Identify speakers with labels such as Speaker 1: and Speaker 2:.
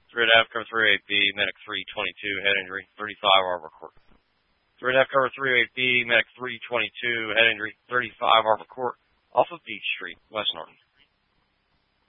Speaker 1: 3 and a half, cover 38B, medic 322, head injury, 35 Arbor Court. 3 and a half, cover 38B, medic 322, head injury, 35 Arbor Court, off of Beach Street, West Norton.